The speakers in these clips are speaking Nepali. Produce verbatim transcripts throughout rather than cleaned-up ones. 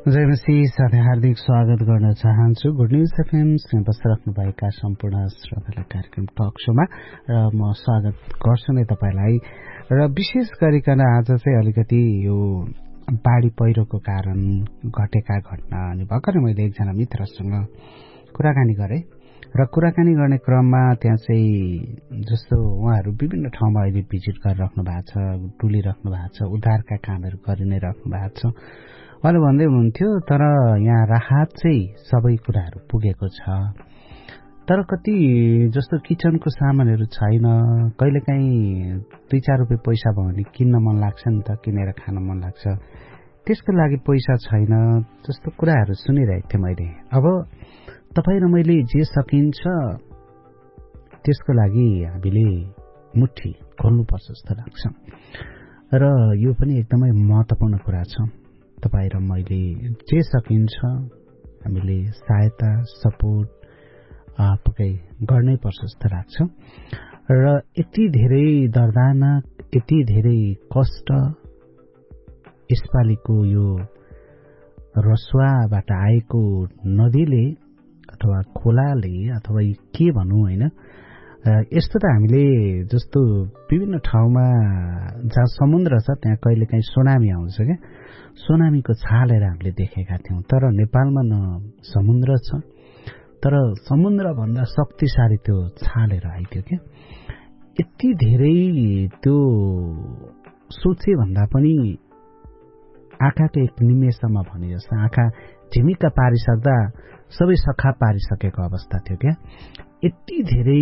जयमसी साथै हार्दिक स्वागत गर्न चाहन्छु। गुड न्यूज एफएम बसिराख्नुभएका सम्पूर्ण श्रोतालाई कार्यक्रम टक शोमा र म स्वागत गर्छु नै तपाईलाई। र विशेष गरिकन आज चाहिँ अलिकति यो बाढी पहिरोको कारण घटेका घटना अनि भर्खरै मैले एकजना मित्रसँग कुराकानी गरेँ र कुराकानी गर्ने क्रममा त्यहाँ चाहिँ जस्तो उहाँहरू विभिन्न ठाउँमा अहिले भिजिट गरिराख्नु भएको छ, डुलिराख्नु भएको छ, उद्धारका कामहरू गरि नै राख्नु भएको छ। उहाँले भन्दै हुनुहुन्थ्यो तर यहाँ राहत चाहिँ सबै कुराहरू पुगेको छ, तर कति जस्तो किचनको सामानहरू छैन। कहिलेकाहीँ दुई चार रुपियाँ पैसा भयो भने किन्न मन लाग्छ नि त, किनेर खान मन लाग्छ, त्यसको लागि पैसा छैन जस्तो कुराहरू सुनिरहेको थिएँ मैले। अब तपाईँ र मैले जे सकिन्छ त्यसको लागि हामीले मुट्ठी खोल्नुपर्छ जस्तो लाग्छ र यो पनि एकदमै महत्त्वपूर्ण कुरा छ। तपाईँ र मैले जे सकिन्छ हामीले सहायता सपोर्ट पक्कै गर्नै पर्छ जस्तो लाग्छ र यति धेरै दर्दनाक, यति धेरै कष्ट यसपालिको यो रसुवाबाट आएको नदीले अथवा खोलाले अथवा के भनौँ होइन, यस्तो त हामीले जस्तो विभिन्न ठाउँमा जहाँ समुद्र छ त्यहाँ कहिलेकाहीँ सुनामी आउँछ क्या, सुनामीको छालेर हामीले देखेका थियौँ। तर नेपालमा न समुद्र छ, तर समुद्रभन्दा शक्तिशाली त्यो छालेर आइथ्यो क्या। यति धेरै त्यो सोचे भन्दा पनि आँखाको एक निमेषमा भने जस्तो आँखा झिमिक्क पारिसक्दा सबै सखा पारिसकेको अवस्था थियो क्या। यति धेरै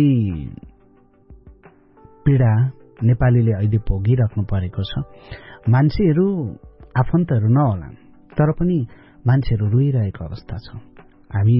पीडा नेपालीले अहिले भोगिराख्नु परेको छ। मान्छेहरू आफन्तहरू नहोला तर पनि मान्छेहरू रोइरहेको अवस्था छ। हामी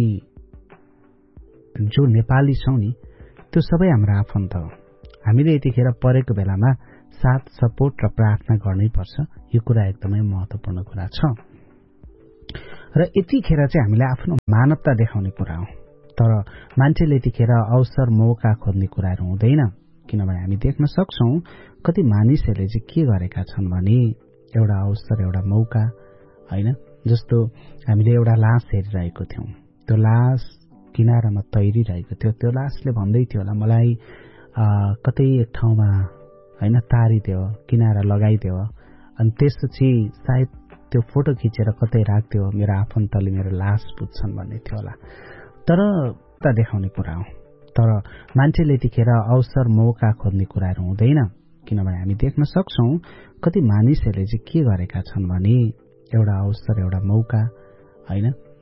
जो नेपाली छौँ नि त्यो सबै हाम्रो आफन्त हो। हामीले यतिखेर परेको बेलामा साथ सपोर्ट र प्रार्थना गर्नै पर्छ। यो कुरा एकदमै महत्त्वपूर्ण कुरा छ र यतिखेर चाहिँ हामीले आफ्नो मानवता देखाउने कुरा हो। तर मान्छेले यतिखेर अवसर मौका खोज्ने कुराहरू हुँदैन, किनभने हामी देख्न सक्छौँ कति मानिसहरूले चाहिँ के गरेका छन् भने एउटा अवसर एउटा मौका होइन, जस्तो हामीले एउटा लास हेरिरहेको थियौँ, त्यो लास किनारामा तैरिरहेको थियो, त्यो लासले भन्दै थियो होला मलाई कतै एक ठाउँमा होइन तारिदियो, किनारा लगाइदियो, अनि त्यसपछि सायद त्यो फोटो खिचेर कतै राख्दियो, मेरो आफन्तले मेरो लास पुज्छन् भन्ने थियो होला। तर त देखाउने कुरा हो। तर मान्छेले यतिखेर अवसर मौका खोज्ने कुराहरू हुँदैन, किनभने हामी देख्न सक्छौँ कति मानिसहरूले चाहिँ के गरेका छन् भने एउटा अवसर एउटा मौका होइन,